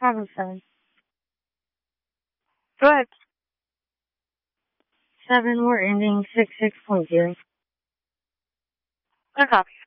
7. Go ahead. 7, we're ending 66.0. No copy.